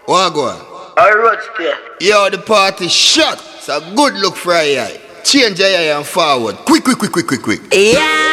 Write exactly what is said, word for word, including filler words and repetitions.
Wagwan. Alright, there. Yo, the party shot. It's a good look for a eye. Change your eye and forward. Quick, quick, quick, quick, quick, quick. Yeah.